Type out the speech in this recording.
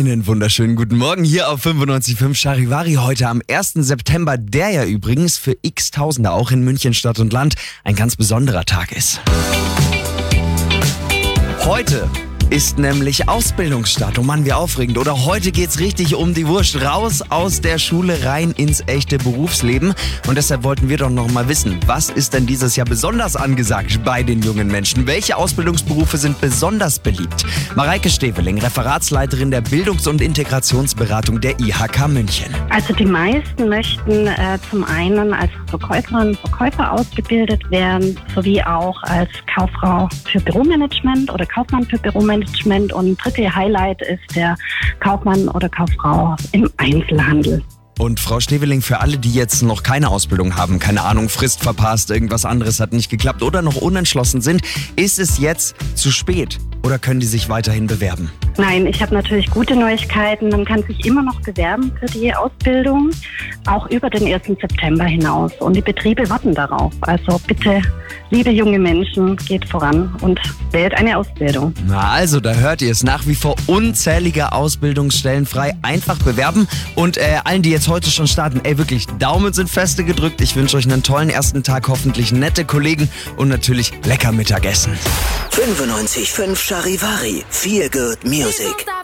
Einen wunderschönen guten Morgen hier auf 95.5 Charivari heute am 1. September, der ja übrigens für x-Tausende auch in München Stadt und Land ein ganz besonderer Tag ist. Heute ist nämlich Ausbildungsstart. Oh Mann, wie aufregend. Oder heute geht's richtig um die Wurst. Raus aus der Schule, rein ins echte Berufsleben. Und deshalb wollten wir doch noch mal wissen, was ist denn dieses Jahr besonders angesagt bei den jungen Menschen? Welche Ausbildungsberufe sind besonders beliebt? Mareike Steveling, Referatsleiterin der Bildungs- und Integrationsberatung der IHK München. Also die meisten möchten zum einen als Verkäuferinnen und Verkäufer ausgebildet werden, sowie auch als Kauffrau für Büromanagement oder Kaufmann für Büromanagement. Und dritte Highlight ist der Kaufmann oder Kauffrau im Einzelhandel. Und Frau Steveling, für alle, die jetzt noch keine Ausbildung haben, keine Ahnung, Frist verpasst, irgendwas anderes hat nicht geklappt oder noch unentschlossen sind, ist es jetzt zu spät oder können die sich weiterhin bewerben? Nein, ich habe natürlich gute Neuigkeiten. Man kann sich immer noch bewerben für die Ausbildung, auch über den 1. September hinaus. Und die Betriebe warten darauf. Also bitte, liebe junge Menschen, geht voran und wählt eine Ausbildung. Na also, da hört ihr es. Nach wie vor unzählige Ausbildungsstellen frei. Einfach bewerben. Und allen, die jetzt heute schon starten, wirklich, Daumen sind feste gedrückt. Ich wünsche euch einen tollen ersten Tag, hoffentlich nette Kollegen und natürlich lecker Mittagessen. 95.5 Charivari, Feel Good Music.